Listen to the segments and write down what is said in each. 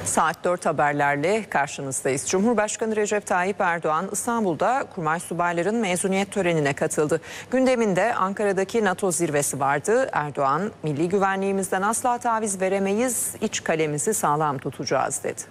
Saat 4 haberlerle karşınızdayız. Cumhurbaşkanı Recep Tayyip Erdoğan İstanbul'da kurmay subayların mezuniyet törenine katıldı. Gündeminde Ankara'daki NATO zirvesi vardı. Erdoğan, milli güvenliğimizden asla taviz veremeyiz, iç kalemizi sağlam tutacağız dedi.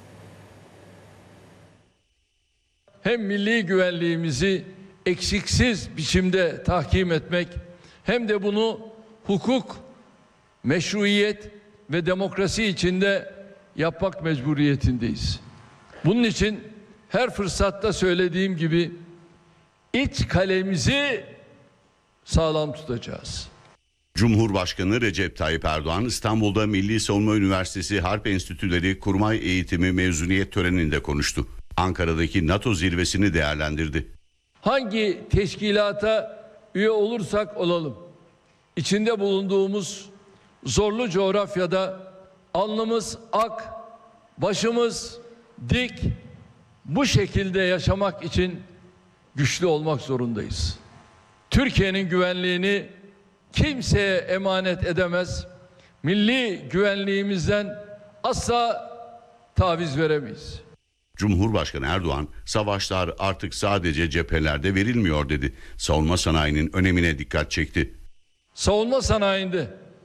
Hem milli güvenliğimizi eksiksiz biçimde tahkim etmek hem de bunu hukuk, meşruiyet ve demokrasi içinde yapmak mecburiyetindeyiz. Bunun için her fırsatta söylediğim gibi iç kalemizi sağlam tutacağız. Cumhurbaşkanı Recep Tayyip Erdoğan İstanbul'da Milli Savunma Üniversitesi Harp Enstitüleri Kurmay Eğitimi mezuniyet töreninde konuştu. Ankara'daki NATO zirvesini değerlendirdi. Hangi teşkilata üye olursak olalım, içinde bulunduğumuz zorlu coğrafyada alnımız ak, başımız dik, bu şekilde yaşamak için güçlü olmak zorundayız. Türkiye'nin güvenliğini kimseye emanet edemez, milli güvenliğimizden asla taviz veremeyiz. Cumhurbaşkanı Erdoğan, savaşlar artık sadece cephelerde verilmiyor dedi. Savunma sanayinin önemine dikkat çekti. Savunma sanayinde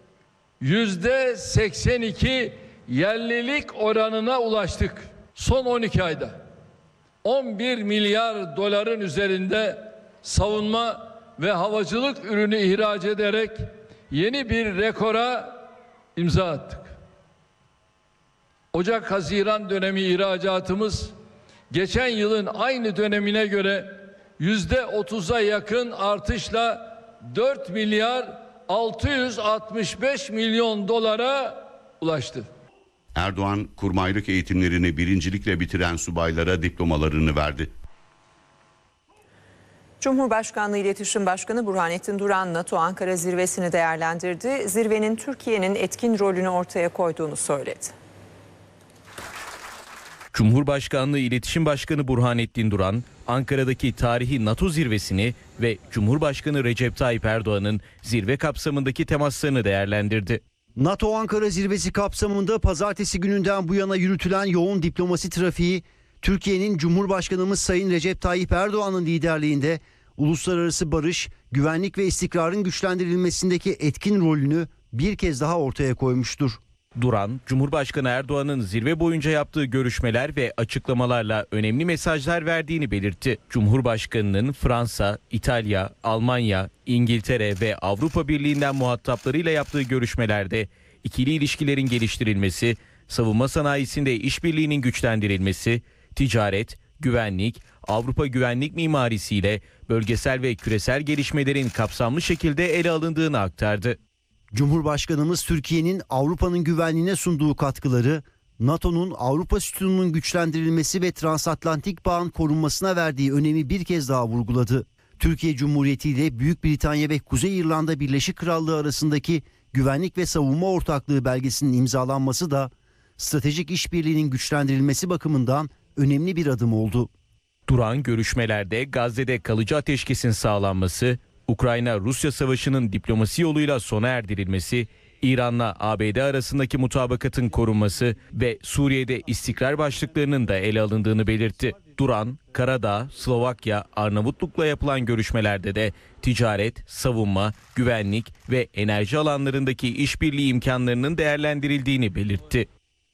%82 yerlilik oranına ulaştık. Son 12 ayda 11 milyar doların üzerinde savunma ve havacılık ürünü ihraç ederek yeni bir rekora imza attık. Ocak-Haziran dönemi ihracatımız geçen yılın aynı dönemine göre %30'a yakın artışla 4 milyar 665 milyon dolara ulaştı. Erdoğan, kurmaylık eğitimlerini birincilikle bitiren subaylara diplomalarını verdi. Cumhurbaşkanlığı İletişim Başkanı Burhanettin Duran, NATO Ankara zirvesini değerlendirdi. Zirvenin Türkiye'nin etkin rolünü ortaya koyduğunu söyledi. Cumhurbaşkanlığı İletişim Başkanı Burhanettin Duran, Ankara'daki tarihi NATO zirvesini ve Cumhurbaşkanı Recep Tayyip Erdoğan'ın zirve kapsamındaki temaslarını değerlendirdi. NATO Ankara zirvesi kapsamında pazartesi gününden bu yana yürütülen yoğun diplomasi trafiği, Türkiye'nin Cumhurbaşkanımız Sayın Recep Tayyip Erdoğan'ın liderliğinde uluslararası barış, güvenlik ve istikrarın güçlendirilmesindeki etkin rolünü bir kez daha ortaya koymuştur. Duran, Cumhurbaşkanı Erdoğan'ın zirve boyunca yaptığı görüşmeler ve açıklamalarla önemli mesajlar verdiğini belirtti. Cumhurbaşkanının Fransa, İtalya, Almanya, İngiltere ve Avrupa Birliği'nden muhataplarıyla yaptığı görüşmelerde ikili ilişkilerin geliştirilmesi, savunma sanayisinde işbirliğinin güçlendirilmesi, ticaret, güvenlik, Avrupa güvenlik mimarisiyle bölgesel ve küresel gelişmelerin kapsamlı şekilde ele alındığını aktardı. Cumhurbaşkanımız Türkiye'nin Avrupa'nın güvenliğine sunduğu katkıları, NATO'nun Avrupa sütununun güçlendirilmesi ve transatlantik bağın korunmasına verdiği önemi bir kez daha vurguladı. Türkiye Cumhuriyeti ile Büyük Britanya ve Kuzey İrlanda Birleşik Krallığı arasındaki güvenlik ve savunma ortaklığı belgesinin imzalanması da stratejik işbirliğinin güçlendirilmesi bakımından önemli bir adım oldu. Duran görüşmelerde Gazze'de kalıcı ateşkesin sağlanması, Ukrayna-Rusya savaşının diplomasi yoluyla sona erdirilmesi, İran'la ABD arasındaki mutabakatın korunması ve Suriye'de istikrar başlıklarının da ele alındığını belirtti. Duran, Karadağ, Slovakya, Arnavutluk'la yapılan görüşmelerde de ticaret, savunma, güvenlik ve enerji alanlarındaki işbirliği imkanlarının değerlendirildiğini belirtti.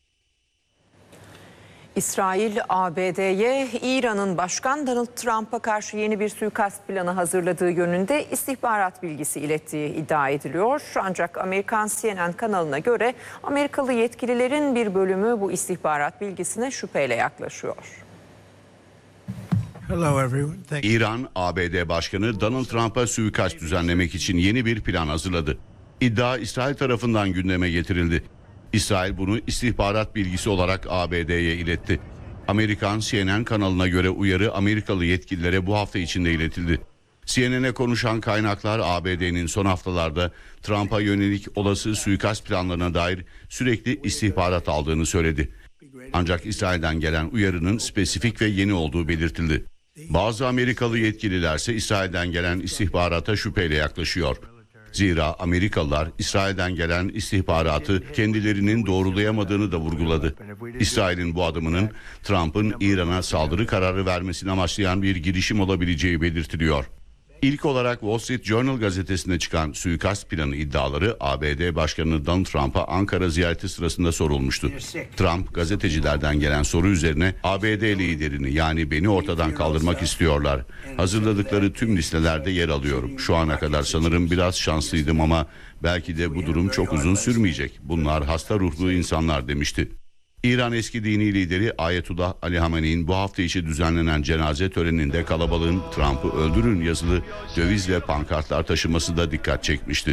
İsrail, ABD'ye İran'ın Başkan Donald Trump'a karşı yeni bir suikast planı hazırladığı yönünde istihbarat bilgisi ilettiği iddia ediliyor. Ancak Amerikan CNN kanalına göre Amerikalı yetkililerin bir bölümü bu istihbarat bilgisine şüpheyle yaklaşıyor. İran, ABD Başkanı Donald Trump'a suikast düzenlemek için yeni bir plan hazırladı. İddia İsrail tarafından gündeme getirildi. İsrail bunu istihbarat bilgisi olarak ABD'ye iletti. Amerikan CNN kanalına göre uyarı Amerikalı yetkililere bu hafta içinde iletildi. CNN'e konuşan kaynaklar ABD'nin son haftalarda Trump'a yönelik olası suikast planlarına dair sürekli istihbarat aldığını söyledi. Ancak İsrail'den gelen uyarının spesifik ve yeni olduğu belirtildi. Bazı Amerikalı yetkililerse İsrail'den gelen istihbarata şüpheyle yaklaşıyor. Zira Amerikalılar İsrail'den gelen istihbaratı kendilerinin doğrulayamadığını da vurguladı. İsrail'in bu adımının Trump'ın İran'a saldırı kararı vermesini amaçlayan bir girişim olabileceği belirtiliyor. İlk olarak Wall Street Journal gazetesinde çıkan suikast planı iddiaları ABD Başkanı Donald Trump'a Ankara ziyareti sırasında sorulmuştu. Trump gazetecilerden gelen soru üzerine ABD liderini, yani beni ortadan kaldırmak istiyorlar. Hazırladıkları tüm listelerde yer alıyorum. Şu ana kadar sanırım biraz şanslıydım ama belki de bu durum çok uzun sürmeyecek. Bunlar hasta ruhlu insanlar demişti. İran eski dini lideri Ayetullah Ali Hamenei'nin bu hafta içi düzenlenen cenaze töreninde kalabalığın Trump'ı öldürün yazılı döviz ve pankartlar taşıması da dikkat çekmişti.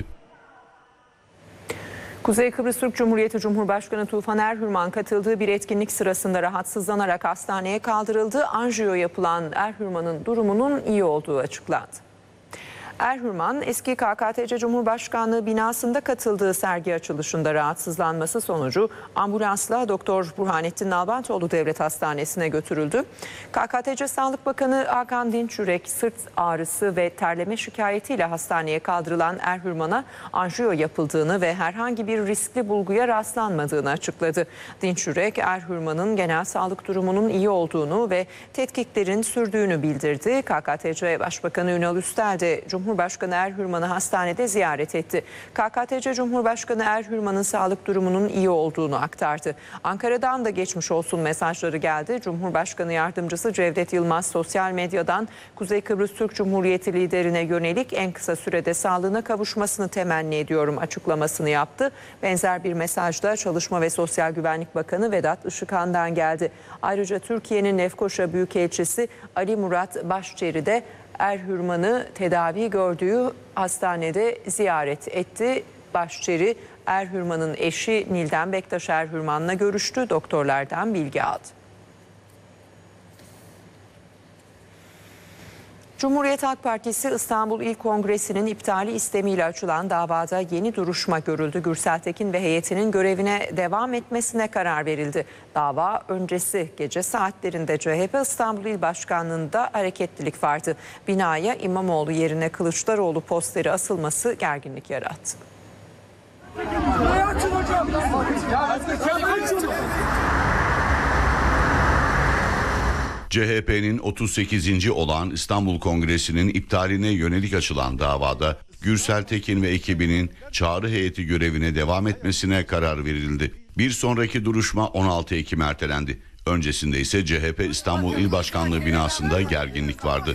Kuzey Kıbrıs Türk Cumhuriyeti Cumhurbaşkanı Tufan Erhürman katıldığı bir etkinlik sırasında rahatsızlanarak hastaneye kaldırıldı. Anjiyo yapılan Erhürman'ın durumunun iyi olduğu açıklandı. Erhürman eski KKTC Cumhurbaşkanlığı binasında katıldığı sergi açılışında rahatsızlanması sonucu ambulansla Doktor Burhanettin Nalbantoğlu Devlet Hastanesi'ne götürüldü. KKTC Sağlık Bakanı Hakan Dinçürek sırt ağrısı ve terleme şikayetiyle hastaneye kaldırılan Erhürman'a anjiyo yapıldığını ve herhangi bir riskli bulguya rastlanmadığını açıkladı. Dinçürek Erhürman'ın genel sağlık durumunun iyi olduğunu ve tetkiklerin sürdüğünü bildirdi. KKTC Başbakanı Ünal Üstel de Cumhurbaşkanı Erhürman'ı hastanede ziyaret etti. KKTC Cumhurbaşkanı Erhürman'ın sağlık durumunun iyi olduğunu aktardı. Ankara'dan da geçmiş olsun mesajları geldi. Cumhurbaşkanı Yardımcısı Cevdet Yılmaz sosyal medyadan Kuzey Kıbrıs Türk Cumhuriyeti liderine yönelik en kısa sürede sağlığına kavuşmasını temenni ediyorum açıklamasını yaptı. Benzer bir mesaj da Çalışma ve Sosyal Güvenlik Bakanı Vedat Işıkhan'dan geldi. Ayrıca Türkiye'nin Lefkoşa Büyükelçisi Ali Murat Başçeri de Erhürman'ı tedavi gördüğü hastanede ziyaret etti. Başçeri Erhürman'ın eşi Nilden Bektaş Erhürman'la görüştü. Doktorlardan bilgi aldı. Cumhuriyet Halk Partisi İstanbul İl Kongresi'nin iptali istemiyle açılan davada yeni duruşma görüldü. Gürsel Tekin ve heyetinin görevine devam etmesine karar verildi. Dava öncesi gece saatlerinde CHP İstanbul İl Başkanlığı'nda hareketlilik vardı. Binaya İmamoğlu yerine Kılıçdaroğlu posteri asılması gerginlik yarattı. CHP'nin 38. olan İstanbul Kongresi'nin iptaline yönelik açılan davada Gürsel Tekin ve ekibinin çağrı heyeti görevine devam etmesine karar verildi. Bir sonraki duruşma 16 Ekim ertelendi. Öncesinde ise CHP İstanbul İl Başkanlığı binasında gerginlik vardı.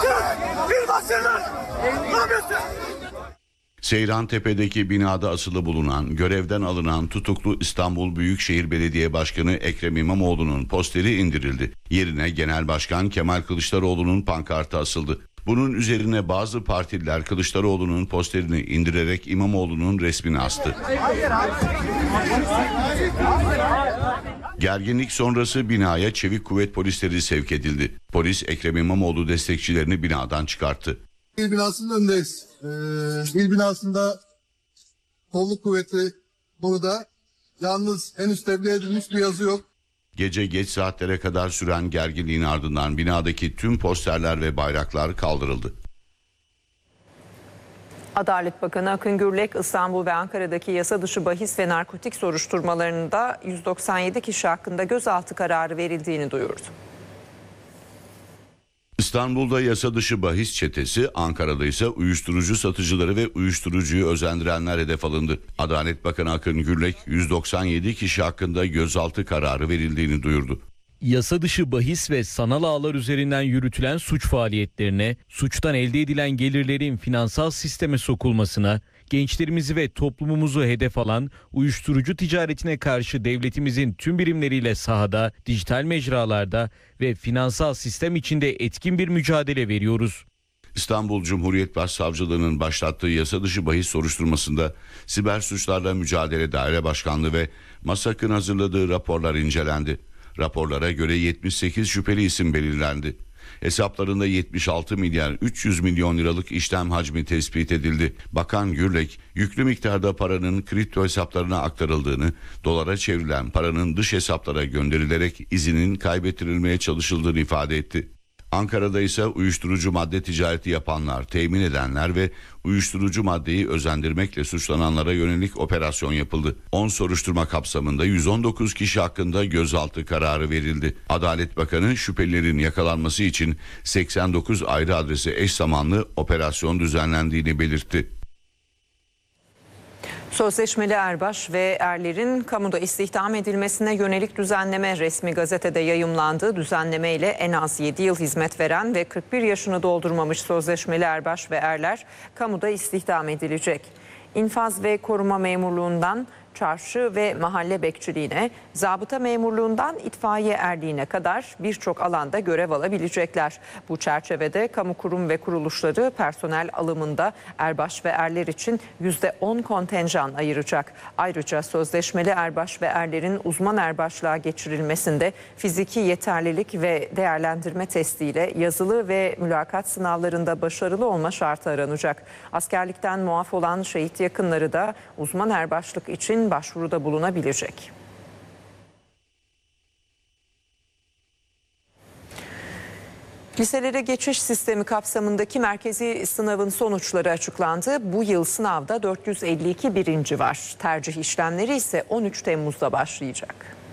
Seyrantepe'deki binada asılı bulunan, görevden alınan tutuklu İstanbul Büyükşehir Belediye Başkanı Ekrem İmamoğlu'nun posteri indirildi. Yerine Genel Başkan Kemal Kılıçdaroğlu'nun pankartı asıldı. Bunun üzerine bazı partililer Kılıçdaroğlu'nun posterini indirerek İmamoğlu'nun resmini astı. Gerginlik sonrası binaya çevik kuvvet polisleri sevk edildi. Polis Ekrem İmamoğlu destekçilerini binadan çıkarttı. İl binasının önündeyiz. İl binasında kolluk kuvveti burada. Yalnız henüz tebliğ edilmiş bir yazı yok. Gece geç saatlere kadar süren gerginliğin ardından binadaki tüm posterler ve bayraklar kaldırıldı. Adalet Bakanı Akın Gürlek İstanbul ve Ankara'daki yasa dışı bahis ve narkotik soruşturmalarında 197 kişi hakkında gözaltı kararı verildiğini duyurdu. İstanbul'da yasa dışı bahis çetesi, Ankara'da ise uyuşturucu satıcıları ve uyuşturucuyu özendirenler hedef alındı. Adalet Bakanı Akın Gürlek 197 kişi hakkında gözaltı kararı verildiğini duyurdu. Yasa dışı bahis ve sanal ağlar üzerinden yürütülen suç faaliyetlerine, suçtan elde edilen gelirlerin finansal sisteme sokulmasına, gençlerimizi ve toplumumuzu hedef alan uyuşturucu ticaretine karşı devletimizin tüm birimleriyle sahada, dijital mecralarda ve finansal sistem içinde etkin bir mücadele veriyoruz. İstanbul Cumhuriyet Başsavcılığı'nın başlattığı yasa dışı bahis soruşturmasında Siber Suçlarla Mücadele Daire Başkanlığı ve MASAK'ın hazırladığı raporlar incelendi. Raporlara göre 78 şüpheli isim belirlendi. Hesaplarında 76 milyar 300 milyon liralık işlem hacmi tespit edildi. Bakan Gürlek, yüklü miktarda paranın kripto hesaplarına aktarıldığını, dolara çevrilen paranın dış hesaplara gönderilerek izinin kaybettirilmeye çalışıldığını ifade etti. Ankara'da ise uyuşturucu madde ticareti yapanlar, temin edenler ve uyuşturucu maddeyi özendirmekle suçlananlara yönelik operasyon yapıldı. 10 soruşturma kapsamında 119 kişi hakkında gözaltı kararı verildi. Adalet Bakanı şüphelilerin yakalanması için 89 ayrı adrese eş zamanlı operasyon düzenlendiğini belirtti. Sözleşmeli erbaş ve erlerin kamuda istihdam edilmesine yönelik düzenleme resmi gazetede yayımlandı. Düzenleme ile en az 7 yıl hizmet veren ve 41 yaşını doldurmamış sözleşmeli erbaş ve erler kamuda istihdam edilecek. İnfaz ve koruma memurluğundan çarşı ve mahalle bekçiliğine, zabıta memurluğundan itfaiye erliğine kadar birçok alanda görev alabilecekler. Bu çerçevede kamu kurum ve kuruluşları personel alımında erbaş ve erler için %10 kontenjan ayıracak. Ayrıca sözleşmeli erbaş ve erlerin uzman erbaşlığa geçirilmesinde fiziki yeterlilik ve değerlendirme testiyle yazılı ve mülakat sınavlarında başarılı olma şartı aranacak. Askerlikten muaf olan şehit yakınları da uzman erbaşlık için başvuruda bulunabilecek. Liselere geçiş sistemi kapsamındaki merkezi sınavın sonuçları açıklandı. Bu yıl sınavda 452 birinci var. Tercih işlemleri ise 13 Temmuz'da başlayacak.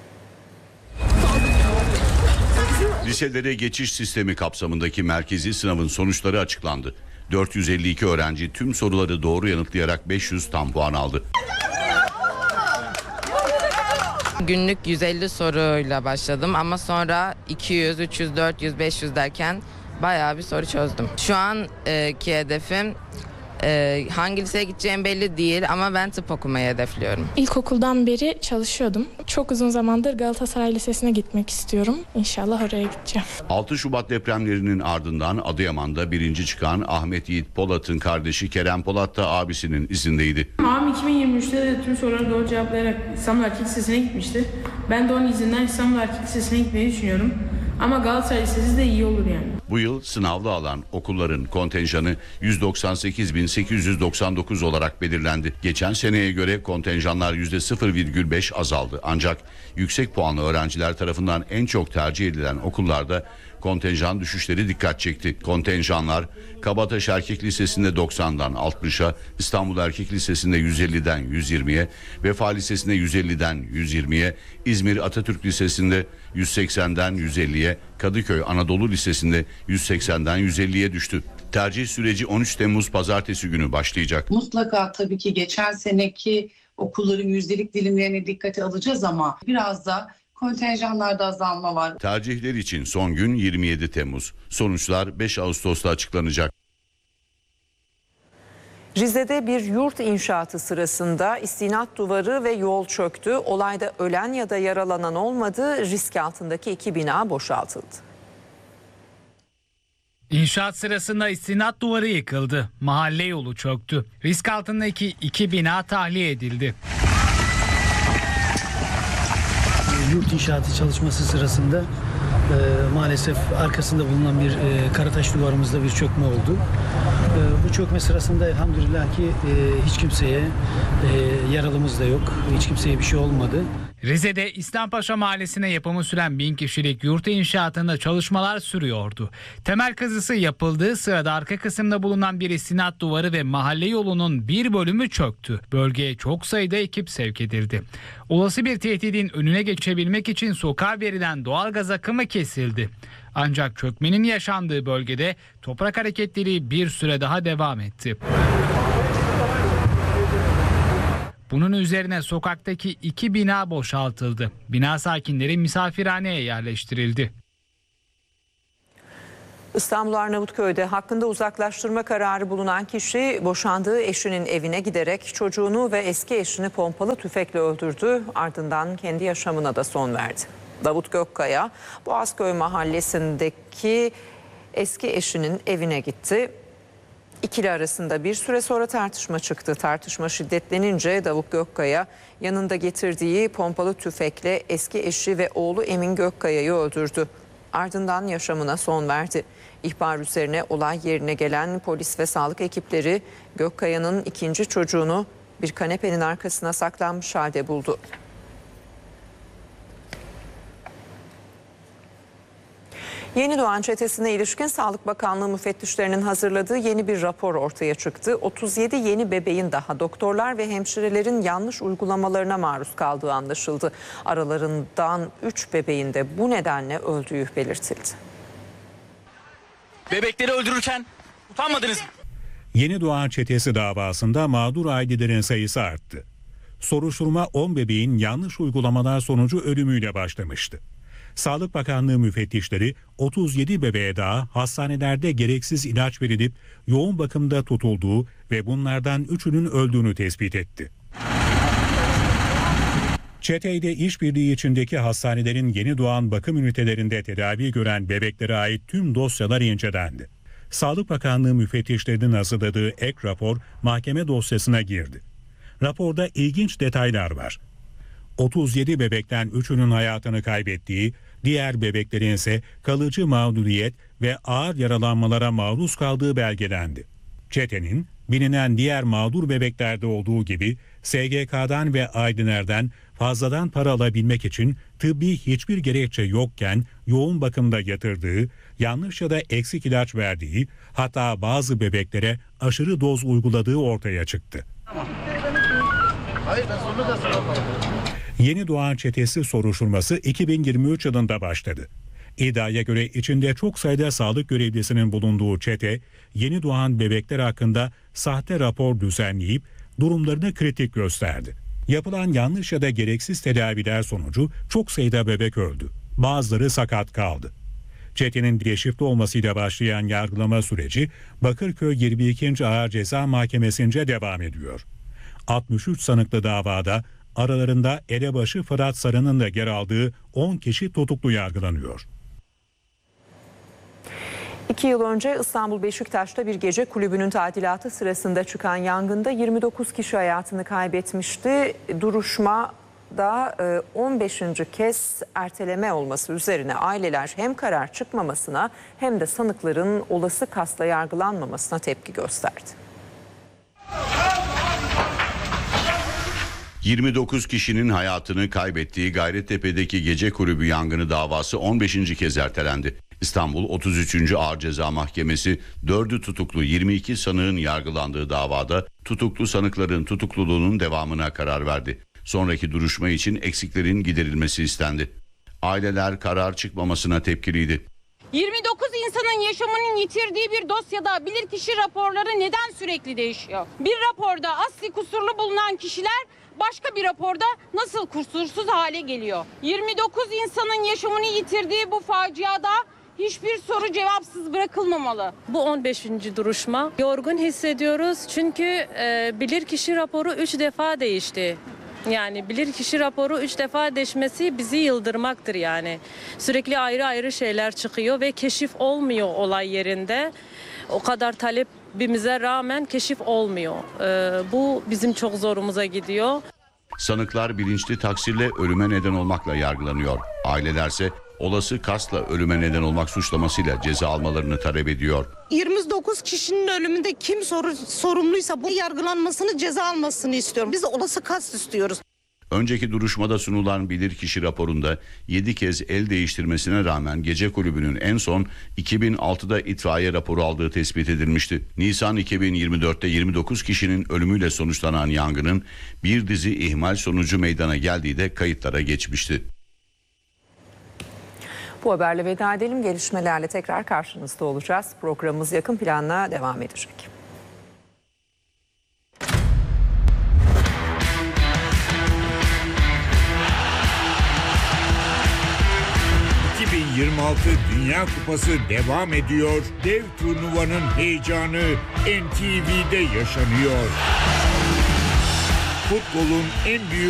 Liselere geçiş sistemi kapsamındaki merkezi sınavın sonuçları açıklandı. 452 öğrenci tüm soruları doğru yanıtlayarak 500 tam puan aldı. Günlük 150 soruyla başladım ama sonra 200, 300, 400, 500 derken bayağı bir soru çözdüm. Şu anki hedefim hangi liseye gideceğim belli değil ama ben tıp okumayı hedefliyorum. İlkokuldan beri çalışıyordum. Çok uzun zamandır Galatasaray Lisesi'ne gitmek istiyorum. İnşallah oraya gideceğim. 6 Şubat depremlerinin ardından Adıyaman'da birinci çıkan Ahmet Yiğit Polat'ın kardeşi Kerem Polat da abisinin izindeydi. Abim 2023'te de tüm soruları doğru cevaplayarak İstanbul Erkek Lisesi'ne gitmişti. Ben de onun izinden İstanbul Erkek Lisesi'ne gitmeyi düşünüyorum. Ama Galatasaray Lisesi de iyi olur yani. Bu yıl sınavlı alan okulların kontenjanı 198.899 olarak belirlendi. Geçen seneye göre kontenjanlar %0,5 azaldı. Ancak yüksek puanlı öğrenciler tarafından en çok tercih edilen okullarda kontenjan düşüşleri dikkat çekti. Kontenjanlar Kabataş Erkek Lisesi'nde 90'dan 60'a, İstanbul Erkek Lisesi'nde 150'den 120'ye, Vefa Lisesi'nde 150'den 120'ye, İzmir Atatürk Lisesi'nde 180'den 150'ye, Kadıköy Anadolu Lisesi'nde 180'den 150'ye düştü. Tercih süreci 13 Temmuz Pazartesi günü başlayacak. Mutlaka tabii ki geçen seneki okulların yüzdelik dilimlerini dikkate alacağız ama biraz da kontenjanlarda azalma var. Tercihler için son gün 27 Temmuz. Sonuçlar 5 Ağustos'ta açıklanacak. Rize'de bir yurt inşaatı sırasında istinat duvarı ve yol çöktü. Olayda ölen ya da yaralanan olmadı. Risk altındaki 2 bina boşaltıldı. İnşaat sırasında istinat duvarı yıkıldı. Mahalle yolu çöktü. Risk altındaki 2 bina tahliye edildi. Yurt inşaatı çalışması sırasında maalesef arkasında bulunan bir karataş duvarımızda bir çökme oldu. Bu çökme sırasında elhamdülillah ki hiç kimseye yaralımız da yok. Hiç kimseye bir şey olmadı. Rize'de İslampaşa Mahallesi'ne yapımı süren 1000 kişilik yurt inşaatında çalışmalar sürüyordu. Temel kazısı yapıldığı sırada arka kısımda bulunan bir istinat duvarı ve mahalle yolunun bir bölümü çöktü. Bölgeye çok sayıda ekip sevk edildi. Olası bir tehdidin önüne geçebilmek için sokağa verilen doğalgaz akımı kesildi. Ancak çökmenin yaşandığı bölgede toprak hareketleri bir süre daha devam etti. Bunun üzerine sokaktaki 2 bina boşaltıldı. Bina sakinleri misafirhaneye yerleştirildi. İstanbul Arnavutköy'de hakkında uzaklaştırma kararı bulunan kişi boşandığı eşinin evine giderek çocuğunu ve eski eşini pompalı tüfekle öldürdü. Ardından kendi yaşamına da son verdi. Davut Gökkaya, Boğazköy mahallesindeki eski eşinin evine gitti. İkili arasında bir süre sonra tartışma çıktı. Tartışma şiddetlenince Davut Gökkaya yanında getirdiği pompalı tüfekle eski eşi ve oğlu Emin Gökkaya'yı öldürdü. Ardından yaşamına son verdi. İhbar üzerine olay yerine gelen polis ve sağlık ekipleri Gökkaya'nın ikinci çocuğunu bir kanepenin arkasına saklanmış halde buldu. Yeni doğan çetesine ilişkin Sağlık Bakanlığı müfettişlerinin hazırladığı yeni bir rapor ortaya çıktı. 37 yeni bebeğin daha doktorlar ve hemşirelerin yanlış uygulamalarına maruz kaldığı anlaşıldı. Aralarından 3 bebeğin de bu nedenle öldüğü belirtildi. Bebekleri öldürürken utanmadınız mı? Yeni doğan çetesi davasında mağdur ailelerin sayısı arttı. Soruşturma 10 bebeğin yanlış uygulamalar sonucu ölümüyle başlamıştı. Sağlık Bakanlığı müfettişleri 37 bebeğe daha hastanelerde gereksiz ilaç verilip yoğun bakımda tutulduğu ve bunlardan 3'ünün öldüğünü tespit etti. Çeteyle işbirliği içindeki hastanelerin yeni doğan bakım ünitelerinde tedavi gören bebeklere ait tüm dosyalar incelendi. Sağlık Bakanlığı müfettişlerinin hazırladığı ek rapor mahkeme dosyasına girdi. Raporda ilginç detaylar var. 37 bebekten 3'ünün hayatını kaybettiği, diğer bebeklerin ise kalıcı mağduriyet ve ağır yaralanmalara maruz kaldığı belgelendi. Çetenin bilinen diğer mağdur bebeklerde olduğu gibi SGK'dan ve Aydıner'den fazladan para alabilmek için tıbbi hiçbir gerekçe yokken yoğun bakımda yatırdığı, yanlış ya da eksik ilaç verdiği, hatta bazı bebeklere aşırı doz uyguladığı ortaya çıktı. Yeni doğan çetesi soruşturması 2023 yılında başladı. İddiaya göre içinde çok sayıda sağlık görevlisinin bulunduğu çete, yeni doğan bebekler hakkında sahte rapor düzenleyip durumlarını kritik gösterdi. Yapılan yanlış ya da gereksiz tedaviler sonucu çok sayıda bebek öldü. Bazıları sakat kaldı. Çetenin deşifre olmasıyla başlayan yargılama süreci Bakırköy 22. Ağır Ceza Mahkemesi'nce devam ediyor. 63 sanıklı davada aralarında elebaşı Fırat Sarı'nın da yer aldığı 10 kişi tutuklu yargılanıyor. 2 yıl önce İstanbul Beşiktaş'ta bir gece kulübünün tadilatı sırasında çıkan yangında 29 kişi hayatını kaybetmişti. Duruşmada 15. kez erteleme olması üzerine aileler hem karar çıkmamasına hem de sanıkların olası kasla yargılanmamasına tepki gösterdi. 29 kişinin hayatını kaybettiği Gayrettepe'deki gece kulübü yangını davası 15. kez ertelendi. İstanbul 33. Ağır Ceza Mahkemesi 4'ü tutuklu 22 sanığın yargılandığı davada tutuklu sanıkların tutukluluğunun devamına karar verdi. Sonraki duruşma için eksiklerin giderilmesi istendi. Aileler karar çıkmamasına tepkiliydi. 29 insanın yaşamının yitirdiği bir dosyada bilirkişi raporları neden sürekli değişiyor? Bir raporda asli kusurlu bulunan kişiler başka bir raporda nasıl kusursuz hale geliyor? 29 insanın yaşamını yitirdiği bu faciada hiçbir soru cevapsız bırakılmamalı. Bu 15. duruşma. Yorgun hissediyoruz çünkü bilirkişi raporu 3 defa değişti. Yani bilirkişi raporu 3 defa değişmesi bizi yıldırmaktır yani. Sürekli ayrı ayrı şeyler çıkıyor ve keşif olmuyor olay yerinde. O kadar talebimize rağmen keşif olmuyor. Bu bizim çok zorumuza gidiyor. Sanıklar bilinçli taksirle ölüme neden olmakla yargılanıyor. Ailelerse olası kasla ölüme neden olmak suçlamasıyla ceza almalarını talep ediyor. 29 kişinin ölümünde kim sorumluysa bu yargılanmasını, ceza almasını istiyorum. Biz de olası kast istiyoruz. Önceki duruşmada sunulan bilirkişi raporunda 7 kez el değiştirmesine rağmen gece kulübünün en son 2006'da itfaiye raporu aldığı tespit edilmişti. Nisan 2024'te 29 kişinin ölümüyle sonuçlanan yangının bir dizi ihmal sonucu meydana geldiği de kayıtlara geçmişti. Bu haberle veda edelim. Gelişmelerle tekrar karşınızda olacağız. Programımız yakın planla devam edecek. 2026 Dünya Kupası devam ediyor. Dev turnuvanın heyecanı NTV'de yaşanıyor. Futbolun en büyük